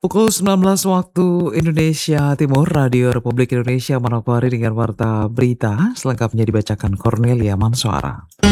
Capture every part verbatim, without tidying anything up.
Pukul sembilan belas waktu Indonesia Timur, Radio Republik Indonesia Manokwari dengan warta berita selengkapnya dibacakan Cornelia Mansuara.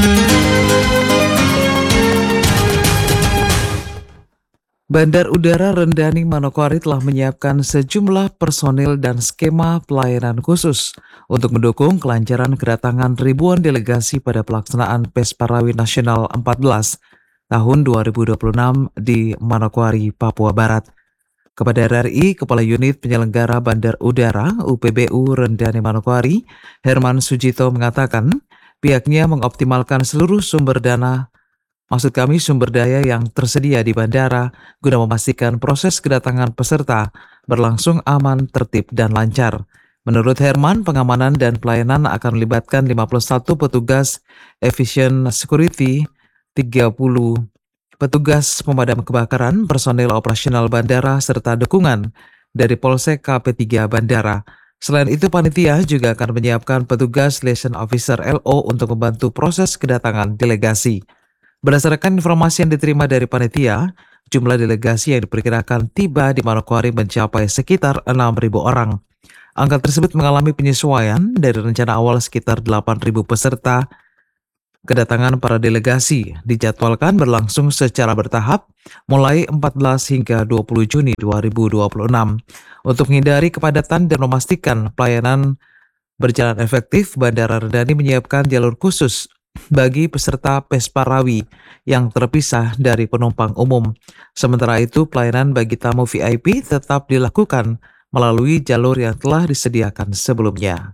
Bandar Udara Rendani Manokwari telah menyiapkan sejumlah personil dan skema pelayanan khusus untuk mendukung kelancaran kedatangan ribuan delegasi pada pelaksanaan Pesparawi Nasional empat belas tahun dua ribu dua puluh enam di Manokwari, Papua Barat. Kepada R R I, Kepala Unit Penyelenggara Bandar Udara U P B U Rendani Manokwari, Herman Sujito mengatakan pihaknya mengoptimalkan seluruh sumber dana, maksud kami sumber daya yang tersedia di bandara guna memastikan proses kedatangan peserta berlangsung aman, tertib, dan lancar. Menurut Herman, pengamanan dan pelayanan akan melibatkan lima puluh satu petugas efficient security, tiga puluh petugas pemadam kebakaran, personel operasional bandara, serta dukungan dari Polsek K P tiga Bandara. Selain itu, panitia juga akan menyiapkan petugas liaison officer L O untuk membantu proses kedatangan delegasi. Berdasarkan informasi yang diterima dari panitia, jumlah delegasi yang diperkirakan tiba di Manokwari mencapai sekitar enam ribu orang. Angka tersebut mengalami penyesuaian dari rencana awal sekitar delapan ribu peserta. Kedatangan para delegasi dijadwalkan berlangsung secara bertahap mulai empat belas hingga dua puluh Juni dua ribu dua puluh enam. Untuk menghindari kepadatan dan memastikan pelayanan berjalan efektif, Bandara Rendani menyiapkan jalur khusus bagi peserta Pesparawi yang terpisah dari penumpang umum. Sementara itu, pelayanan bagi tamu V I P tetap dilakukan melalui jalur yang telah disediakan sebelumnya.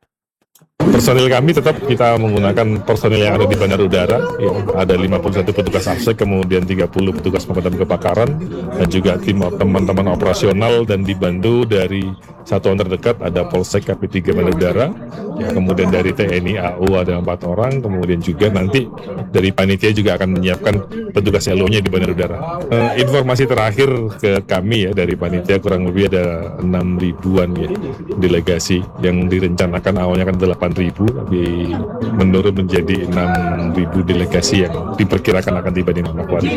Personil kami tetap kita menggunakan personil yang ada di Bandar Udara, ya, ada lima puluh satu petugas AFSEC, kemudian tiga puluh petugas pemadam kebakaran, dan juga tim teman-teman operasional, dan dibantu dari satuan terdekat ada Polsek K P tiga Bandar Udara, ya, kemudian dari T N I A U ada empat orang, kemudian juga nanti dari panitia juga akan menyiapkan petugas L O-nya di Bandar Udara. E, informasi terakhir ke kami ya dari panitia kurang lebih ada enam ribuan ya delegasi yang direncanakan awalnya kan delapan ribu, tapi menurun menjadi enam ribu delegasi yang diperkirakan akan tiba di Manokwari.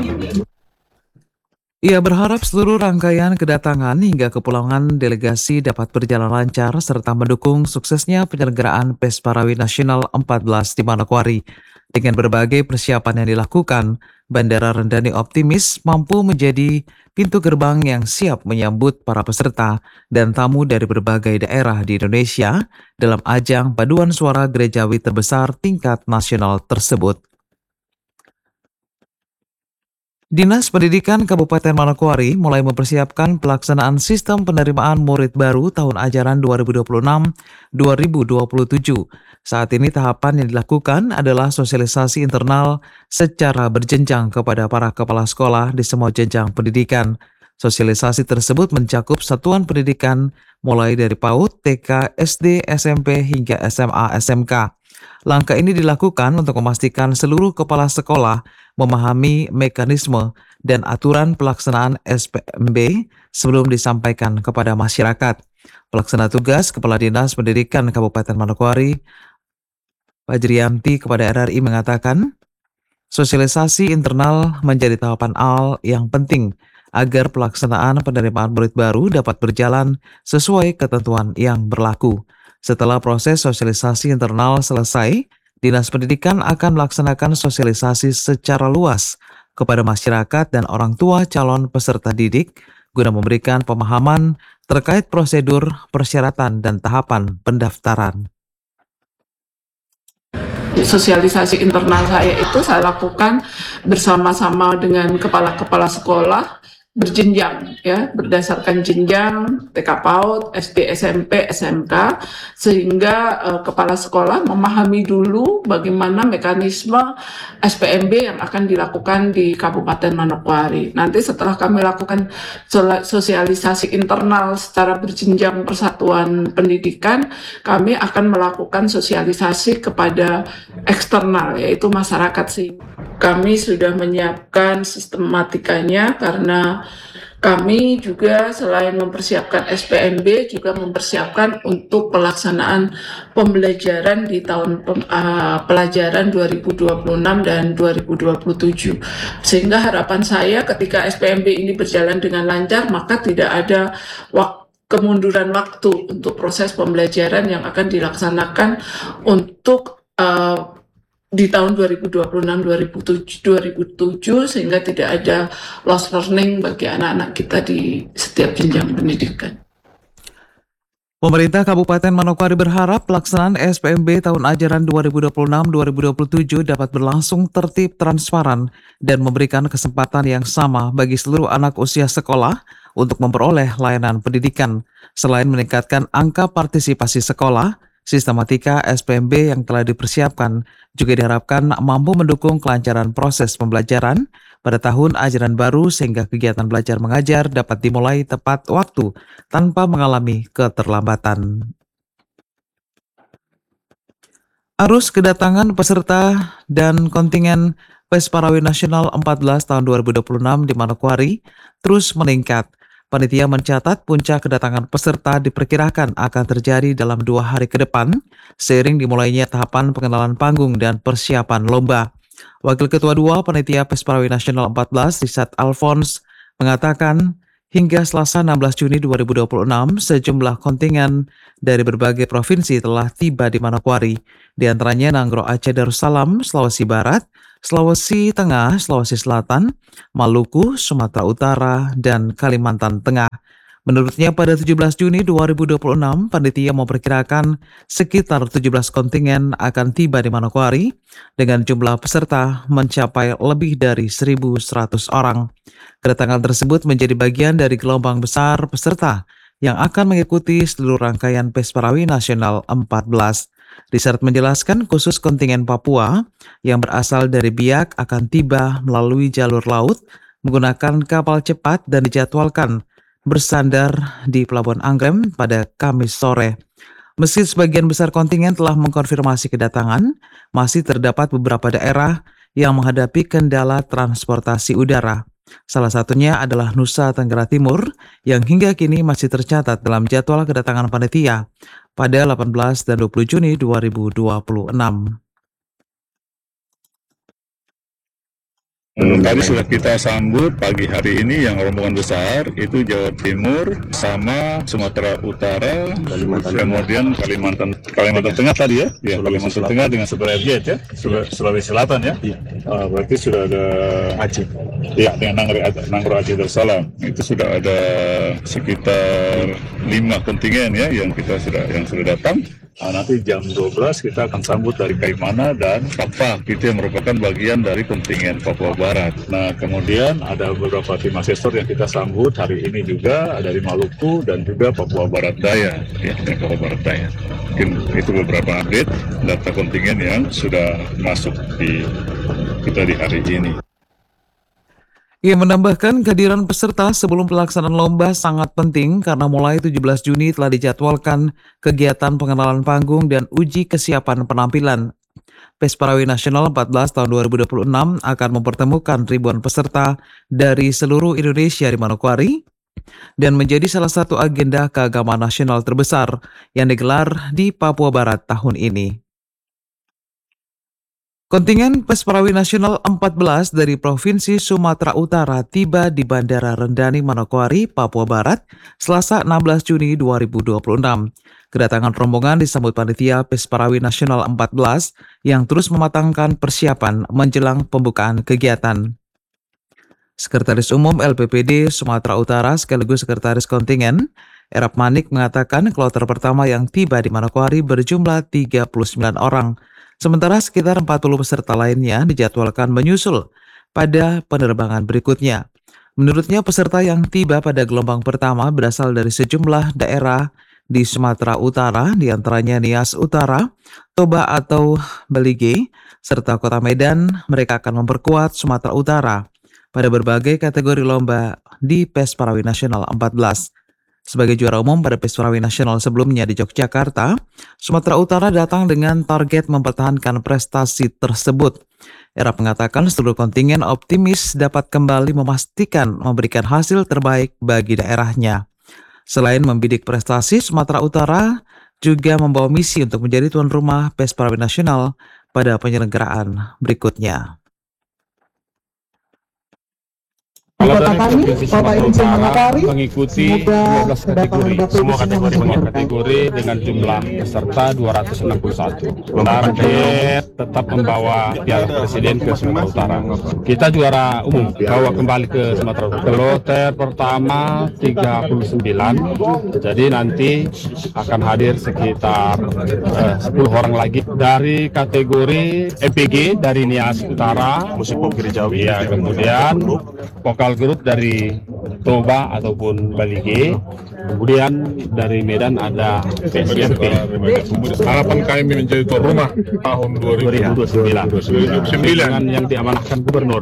Ia berharap seluruh rangkaian kedatangan hingga kepulangan delegasi dapat berjalan lancar serta mendukung suksesnya penyelenggaraan Pesparawi Nasional empat belas di Manokwari. Dengan berbagai persiapan yang dilakukan, Bandara Rendani optimis mampu menjadi pintu gerbang yang siap menyambut para peserta dan tamu dari berbagai daerah di Indonesia dalam ajang paduan suara gerejawi terbesar tingkat nasional tersebut. Dinas Pendidikan Kabupaten Manokwari mulai mempersiapkan pelaksanaan sistem penerimaan murid baru tahun ajaran dua ribu dua puluh enam dua ribu dua puluh tujuh. Saat ini tahapan yang dilakukan adalah sosialisasi internal secara berjenjang kepada para kepala sekolah di semua jenjang pendidikan. Sosialisasi tersebut mencakup satuan pendidikan mulai dari PAUD, T K, S D, S M P hingga S M A S M K. Langkah ini dilakukan untuk memastikan seluruh kepala sekolah memahami mekanisme dan aturan pelaksanaan S P M B sebelum disampaikan kepada masyarakat. Pelaksana tugas Kepala Dinas Pendidikan Kabupaten Manokwari, Fajriyanti, kepada R R I mengatakan, sosialisasi internal menjadi tahapan awal yang penting agar pelaksanaan penerimaan murid baru dapat berjalan sesuai ketentuan yang berlaku. Setelah proses sosialisasi internal selesai, Dinas Pendidikan akan melaksanakan sosialisasi secara luas kepada masyarakat dan orang tua calon peserta didik guna memberikan pemahaman terkait prosedur, persyaratan, dan tahapan pendaftaran. Sosialisasi internal saya itu saya lakukan bersama-sama dengan kepala-kepala sekolah berjenjang, ya, berdasarkan jenjang T K PAUD, S D, S M P, S M K, sehingga uh, kepala sekolah memahami dulu bagaimana mekanisme S P M B yang akan dilakukan di Kabupaten Manokwari. Nanti setelah kami lakukan sosialisasi internal secara berjenjang persatuan pendidikan, kami akan melakukan sosialisasi kepada eksternal, yaitu masyarakat sih. Kami sudah menyiapkan sistematikanya karena Kami juga selain mempersiapkan S P M B juga mempersiapkan untuk pelaksanaan pembelajaran di tahun pem, uh, pelajaran dua ribu dua puluh enam dan dua ribu dua puluh tujuh. Sehingga harapan saya ketika S P M B ini berjalan dengan lancar, maka tidak ada waktu kemunduran waktu untuk proses pembelajaran yang akan dilaksanakan untuk uh, di tahun dua ribu dua puluh enam dua ribu tujuh sehingga tidak ada lost learning bagi anak-anak kita di setiap jenjang pendidikan. Pemerintah Kabupaten Manokwari berharap pelaksanaan S P M B tahun ajaran dua ribu dua puluh enam dua ribu dua puluh tujuh dapat berlangsung tertib, transparan, dan memberikan kesempatan yang sama bagi seluruh anak usia sekolah untuk memperoleh layanan pendidikan. Selain meningkatkan angka partisipasi sekolah, sistematika S P M B yang telah dipersiapkan juga diharapkan mampu mendukung kelancaran proses pembelajaran pada tahun ajaran baru sehingga kegiatan belajar mengajar dapat dimulai tepat waktu tanpa mengalami keterlambatan. Arus kedatangan peserta dan kontingen Pesparawi Nasional empat belas tahun dua ribu dua puluh enam di Manokwari terus meningkat. Panitia mencatat puncak kedatangan peserta diperkirakan akan terjadi dalam dua hari ke depan, seiring dimulainya tahapan pengenalan panggung dan persiapan lomba. Wakil Ketua dua Panitia Pesparawi Nasional empat belas, Risat Alphonse, mengatakan hingga Selasa enam belas Juni dua ribu dua puluh enam, sejumlah kontingen dari berbagai provinsi telah tiba di Manokwari, di antaranya Nanggro Aceh Darussalam, Sulawesi Barat, Sulawesi Tengah, Sulawesi Selatan, Maluku, Sumatera Utara, dan Kalimantan Tengah. Menurutnya pada tujuh belas Juni dua ribu dua puluh enam, panitia memperkirakan sekitar tujuh belas kontingen akan tiba di Manokwari dengan jumlah peserta mencapai lebih dari seribu seratus orang. Kedatangan tersebut menjadi bagian dari gelombang besar peserta yang akan mengikuti seluruh rangkaian Pesparawi Nasional empat belas. Risat menjelaskan khusus kontingen Papua yang berasal dari Biak akan tiba melalui jalur laut menggunakan kapal cepat dan dijadwalkan bersandar di Pelabuhan Angrem pada Kamis sore. Meski sebagian besar kontingen telah mengkonfirmasi kedatangan, masih terdapat beberapa daerah yang menghadapi kendala transportasi udara. Salah satunya adalah Nusa Tenggara Timur yang hingga kini masih tercatat dalam jadwal kedatangan panitia pada delapan belas dan dua puluh Juni dua ribu dua puluh enam. Tadi sudah kita sambut pagi hari ini yang rombongan besar itu Jawa Timur sama Sumatera Utara, Kalimantan, kemudian Kalimantan Kalimantan Tengah tadi ya, ya Kalimantan Selatan. Tengah dengan sebagian ya, Sulawesi Selatan ya, ya. Uh, berarti sudah ada Aceh, ya dengan Nanggro Aceh Darussalam itu sudah ada sekitar lima kontingen ya yang kita sudah yang sudah datang. Nah, nanti jam dua belas kita akan sambut dari Kaimana dan Papua, itu yang merupakan bagian dari kontingen Papua Barat. Nah, kemudian ada beberapa tim asesor yang kita sambut hari ini juga dari Maluku dan juga Papua Barat Daya, ya, Papua Barat Daya. Mungkin itu beberapa update data kontingen yang sudah masuk di kita di hari ini. Ia menambahkan kehadiran peserta sebelum pelaksanaan lomba sangat penting karena mulai tujuh belas Juni telah dijadwalkan kegiatan pengenalan panggung dan uji kesiapan penampilan. Pesparawi Nasional empat belas tahun dua ribu dua puluh enam akan mempertemukan ribuan peserta dari seluruh Indonesia di Manokwari dan menjadi salah satu agenda keagamaan nasional terbesar yang digelar di Papua Barat tahun ini. Kontingen Pesparawi Nasional empat belas dari Provinsi Sumatera Utara tiba di Bandara Rendani Manokwari, Papua Barat, Selasa enam belas Juni dua ribu dua puluh enam. Kedatangan rombongan disambut panitia Pesparawi Nasional empat belas yang terus mematangkan persiapan menjelang pembukaan kegiatan. Sekretaris Umum L P P D Sumatera Utara sekaligus Sekretaris Kontingen, Erap Manik mengatakan kloter pertama yang tiba di Manokwari berjumlah tiga puluh sembilan orang. Sementara sekitar empat puluh peserta lainnya dijadwalkan menyusul pada penerbangan berikutnya. Menurutnya peserta yang tiba pada gelombang pertama berasal dari sejumlah daerah di Sumatera Utara, diantaranya Nias Utara, Toba atau Belige, serta Kota Medan. Mereka akan memperkuat Sumatera Utara pada berbagai kategori lomba di Pesparawi Nasional empat belas. Sebagai juara umum pada Pesparawi Nasional sebelumnya di Yogyakarta, Sumatera Utara datang dengan target mempertahankan prestasi tersebut. Era mengatakan seluruh kontingen optimis dapat kembali memastikan memberikan hasil terbaik bagi daerahnya. Selain membidik prestasi, Sumatera Utara juga membawa misi untuk menjadi tuan rumah Pes Parawi Nasional pada penyelenggaraan berikutnya. Kota kami, Bapak Ibu Manokwari, mengikuti dua belas kategori, semua kategori mengikuti kategori dengan jumlah peserta dua ratus enam puluh satu. Target tetap membawa Piala Presiden ke Sumatera Utara. Kita juara umum, bawa kembali ke Sumatera Utara. Kloter pertama tiga puluh sembilan, jadi nanti akan hadir sekitar eh, sepuluh orang lagi dari kategori M P G dari Nias Utara, musik pop gerejawi, ya, kemudian vokal grup dari Toba ataupun Bali G, kemudian dari Medan ada P S M P. Harapan kami menjadi tuan rumah tahun dua ribu dua puluh sembilan dengan yang diamanahkan gubernur.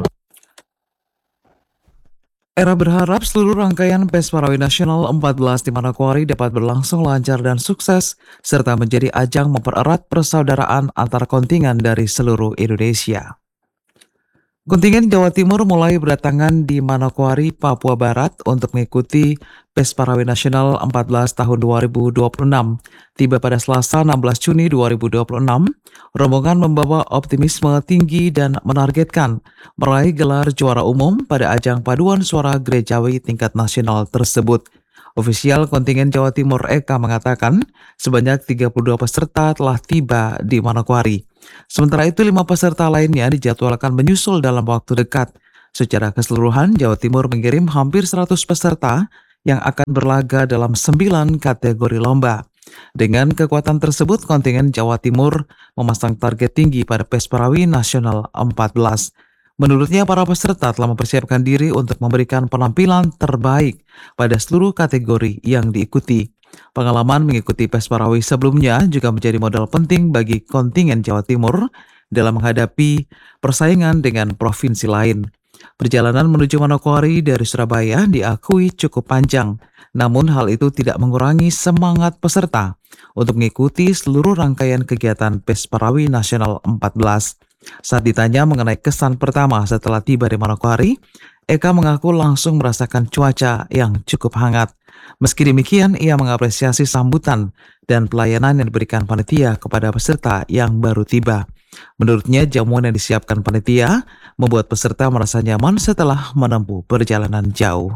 Era berharap seluruh rangkaian Pes Parawi Nasional empat belas di Manokwari dapat berlangsung lancar dan sukses, serta menjadi ajang mempererat persaudaraan antar kontingen dari seluruh Indonesia. Kontingen Jawa Timur mulai berdatangan di Manokwari, Papua Barat untuk mengikuti Pes Parawi Nasional empat belas tahun dua ribu dua puluh enam. Tiba pada Selasa enam belas Juni dua ribu dua puluh enam, rombongan membawa optimisme tinggi dan menargetkan meraih gelar juara umum pada ajang paduan suara gerejawi tingkat nasional tersebut. Ofisial kontingen Jawa Timur Eka mengatakan sebanyak tiga puluh dua peserta telah tiba di Manokwari. Sementara itu lima peserta lainnya dijadwalkan menyusul dalam waktu dekat. Secara keseluruhan Jawa Timur mengirim hampir seratus peserta yang akan berlaga dalam sembilan kategori lomba. Dengan kekuatan tersebut kontingen Jawa Timur memasang target tinggi pada Pes Parawi Nasional empat belas. Menurutnya, para peserta telah mempersiapkan diri untuk memberikan penampilan terbaik pada seluruh kategori yang diikuti. Pengalaman mengikuti Pes Parawi sebelumnya juga menjadi modal penting bagi kontingen Jawa Timur dalam menghadapi persaingan dengan provinsi lain. Perjalanan menuju Manokwari dari Surabaya diakui cukup panjang, namun hal itu tidak mengurangi semangat peserta untuk mengikuti seluruh rangkaian kegiatan Pes Parawi Nasional empat belas. Saat ditanya mengenai kesan pertama setelah tiba di Manokwari, Eka mengaku langsung merasakan cuaca yang cukup hangat. Meski demikian, ia mengapresiasi sambutan dan pelayanan yang diberikan panitia kepada peserta yang baru tiba. Menurutnya, jamuan yang disiapkan panitia membuat peserta merasa nyaman setelah menempuh perjalanan jauh.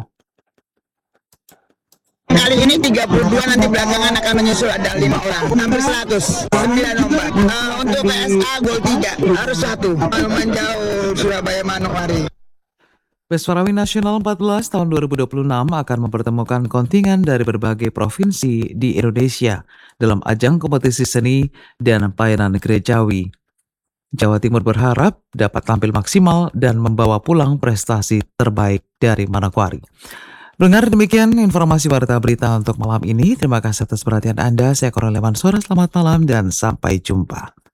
Kali ini tiga puluh dua, nanti belakangan akan menyusul ada lima orang, hampir seratus, sembilan lomba. Uh, untuk P S A gol tiga, harus satu, lumayan jauh Surabaya Manokwari. Pes Parawi Nasional empat belas tahun dua ribu dua puluh enam akan mempertemukan kontingen dari berbagai provinsi di Indonesia dalam ajang kompetisi seni dan pelayanan gerejawi. Jawa Timur berharap dapat tampil maksimal dan membawa pulang prestasi terbaik dari Manokwari. Dengar demikian informasi warta berita untuk malam ini. Terima kasih atas perhatian Anda. Saya Kornel Mansur. Selamat malam dan sampai jumpa.